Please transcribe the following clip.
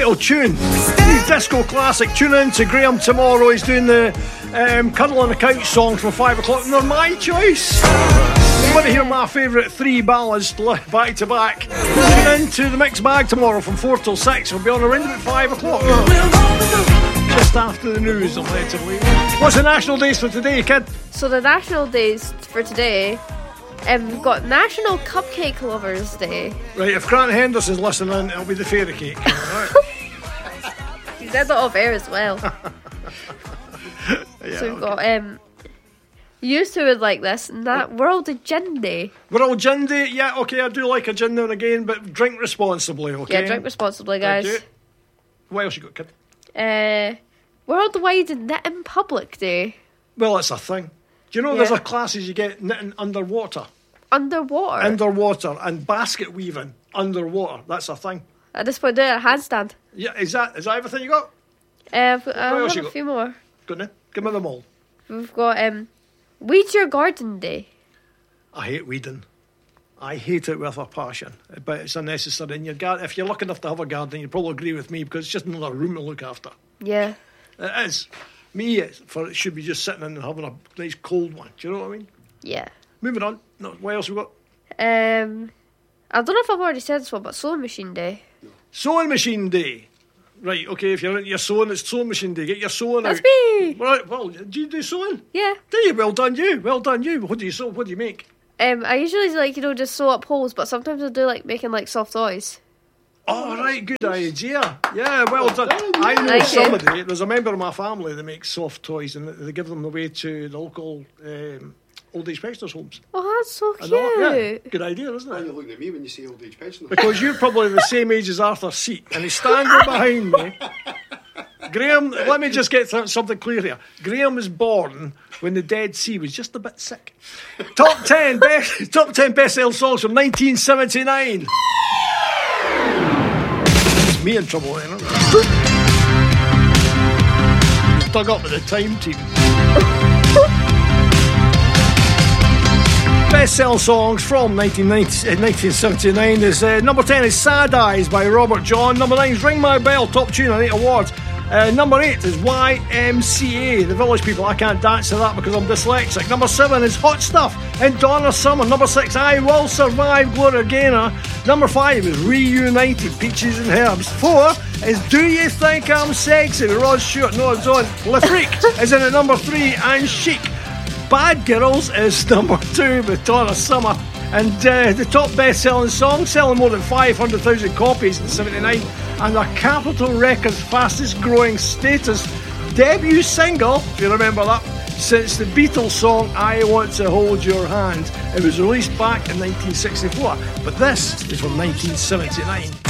little tune. Disco classic. Tune in to Graham tomorrow. He's doing the Cuddle on the Couch song from 5 o'clock, and they're my choice. You want to hear my favourite 3 ballads back to back? Tune in to the mixed bag tomorrow from 4 till 6. We'll be on around about 5 o'clock. Just after the news, allegedly. What's the national days for today, kid? So the national days for today, we've got National Cupcake Lovers Day. Right, if Grant Henderson's listening, it'll be the fairy cake. Right. He said that off air as well. Yeah, So we've got you two would like this, and that World of Gin Day. World Gin Day, yeah, okay, I do like a gin now and again, but drink responsibly, okay? Yeah, drink responsibly, guys. Thank you. What else you got, kid? Worldwide Knitting Public Day. Well, it's a thing. Do you know there's a classes you get knitting underwater? Underwater? Underwater, and basket weaving underwater. That's a thing. At this point, doing a handstand. Yeah, is that everything you got? I've else you a got? few more. Go on then. Give me them all. We've got Weed Your Garden Day. I hate weeding. I hate it with a passion, but it's unnecessary in your garden. If you're lucky enough to have a garden, you'll probably agree with me because it's just another room to look after. Yeah. It is. Me, it should be just sitting in and having a nice cold one. Do you know what I mean? Yeah. Moving on. No, what else we got? I don't know if I've already said this one, but Sewing Machine Day. Sewing Machine Day. Right, okay, if you're into your sewing, it's Sewing Machine Day. Get your sewing That's out. me! Right, well, do you do sewing? Yeah. Do you? Well done you. Well done you. What do you sew? What do you make? I usually just sew up holes, but sometimes I do making soft toys. Oh, right, good idea. Yeah, well done. I know Thank you. somebody, there's a member of my family that makes soft toys and they give them away to the local old age pensioners' homes. Oh, that's so I cute. know, yeah. Good idea, isn't Why are it? you looking at me when you say old age pensioner? Because you're probably the same age as Arthur Seat and he's standing behind me. Graham, let me just get something clear here. Graham was born when the Dead Sea was just a bit sick. Top 10 best-selling songs from 1979. It's me in trouble then, isn't it? Dug up with the time team. Best-selling songs from 1979 is number 10 is Sad Eyes by Robert John. Number 9 is Ring My Bell, top tune on 8 awards. Number 8 is YMCA, The Village People. I can't dance to that because I'm dyslexic. Number 7 is Hot Stuff and Donna Summer. Number 6, I Will Survive, Gloria Gaynor. Number 5 is Reunited, Peaches and Herbs. 4 is Do You Think I'm Sexy with Rod Stewart. No, it's on. Le Freak is in at number 3 and Chic. Bad Girls is number 2 with Donna Summer. And the top best-selling song, selling more than 500,000 copies in 79, and the Capitol Records' fastest-growing status debut single, if you remember that, since the Beatles song I Want to Hold Your Hand. It was released back in 1964, but this is from 1979.